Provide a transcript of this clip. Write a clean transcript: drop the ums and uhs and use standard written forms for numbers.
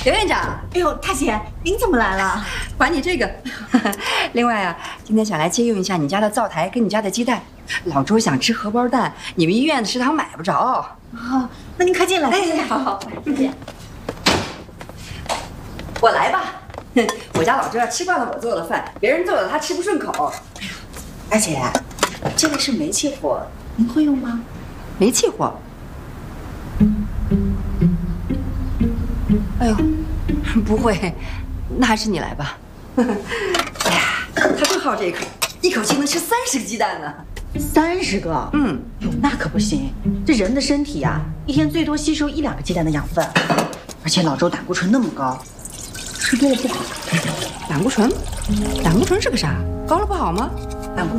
刘院长， 哎呦，大姐，您怎么来了？ 管你这个。另外啊，今天想来借用一下你家的灶台跟你家的鸡蛋。老周想吃荷包蛋，你们医院的食堂买不着。 哦，那您快进来。 哎，好，谢谢。我来吧。我家老周啊，吃惯了我做的饭，别人做的他吃不顺口。 大姐，这个是煤气火，您会用吗？ 煤气火。哎呦，不会，那还是你来吧。哎呀，他就好这一口，一口气能吃30个鸡蛋呢。 30个？哟，那可不行。这人的身体呀，一天最多吸收1、2个鸡蛋的养分，而且老周胆固醇那么高，吃多了不好。 胆固醇？胆固醇是个啥？高了不好吗？